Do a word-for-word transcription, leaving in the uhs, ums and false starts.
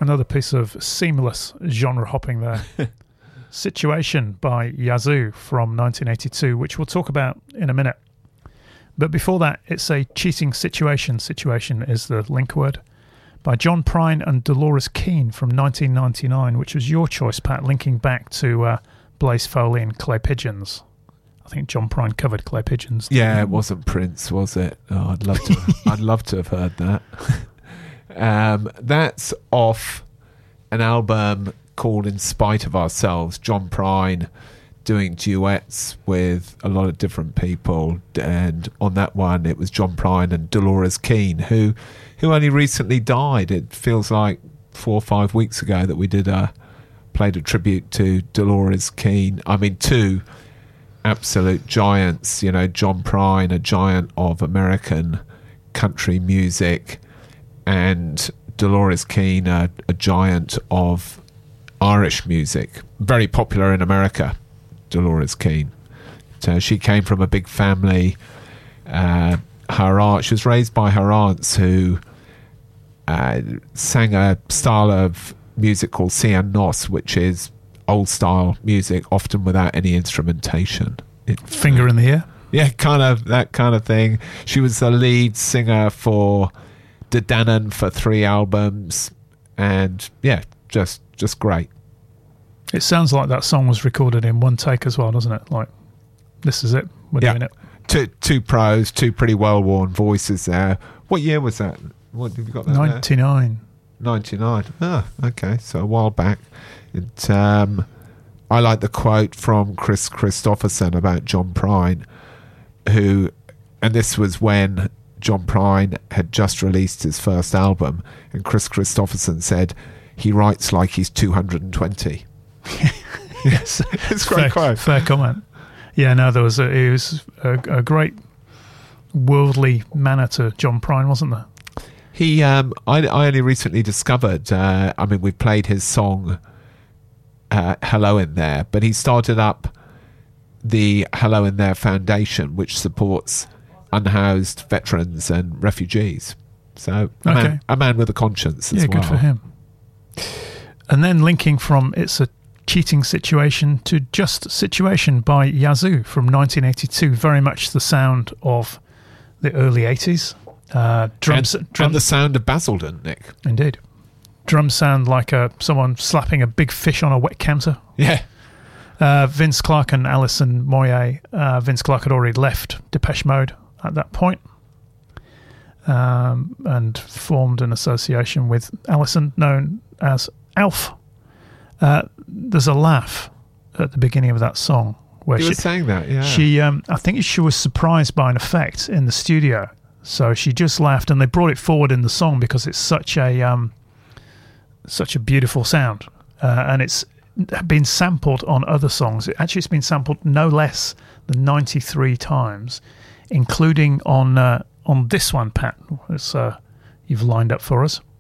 Another piece of seamless genre hopping there. Situation by Yazoo from nineteen eighty-two, which we'll talk about in a minute. But before that, it's a cheating situation. Situation is the link word. By John Prine and Dolores Keane from nineteen ninety-nine, which was your choice, Pat, linking back to uh, Blaze Foley and Clay Pigeons. I think John Prine covered Clay Pigeons. Yeah, it wasn't Prince, was it? Oh, I'd love to. I'd love to have heard that. um, that's off an album called In Spite of Ourselves. John Prine doing duets with a lot of different people, and on that one it was John Prine and Dolores Keane, who who only recently died. It feels like four or five weeks ago that we did a played a tribute to Dolores Keane. I mean, two absolute giants, you know, John Prine, a giant of American country music, and Dolores Keane, a, a giant of Irish music. Very popular in America, Dolores Keane. So she came from a big family. Uh, her aunt, she was raised by her aunts, who uh, sang a style of music called Cian Nos, which is old style music, often without any instrumentation. It, Finger in the ear? Yeah, kind of that kind of thing. She was the lead singer for De Dannan for three albums, and yeah, just just great. It sounds like that song was recorded in one take as well, doesn't it? Like, this is it, we're yeah. doing it. Two two pros, two pretty well worn voices there. What year was that? What have you got there? ninety-nine. ninety-nine. Ah, okay, so a while back. It, um, I like the quote from Chris Christopherson about John Prine, who, and this was when John Prine had just released his first album, and Chris Christopherson said, he writes like he's two hundred twenty. Yes, it's a great fair, quote. Fair comment. Yeah, no, there was a, it was a, a great worldly manner to John Prine, wasn't there? He, um, I, I only recently discovered, uh, I mean, we played his song uh, Hello in There, but he started up the Hello in There Foundation, which supports unhoused veterans and refugees. So a, okay. man, a man with a conscience as yeah, well. good for him. And then linking from It's a Cheating Situation to Just Situation by Yazoo from nineteen eighty-two, very much the sound of the early eighties. Uh, drums, and, drum, and the sound of Basildon, Nick. Indeed. Drums sound like a, someone slapping a big fish on a wet counter. Yeah. Uh, Vince Clarke and Alison Moyet. Uh, Vince Clarke had already left Depeche Mode at that point, um, and formed an association with Alison known as Alf. Uh, there's a laugh at the beginning of that song where You she were saying that, yeah. She, um, I think she was surprised by an effect in the studio, so she just laughed, and they brought it forward in the song because it's such a um, such a beautiful sound, uh, and it's been sampled on other songs. It, actually, it's been sampled no less than ninety-three times, including on uh, on this one, Pat. It's, uh, you've lined up for us.